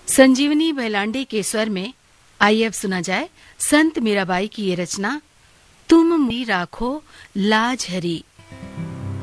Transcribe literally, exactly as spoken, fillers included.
संजीवनी भैलांडे के स्वर में आइए अब सुना जाए संत मीराबाई की ये रचना, तुम मेरी राखो लाज हरी।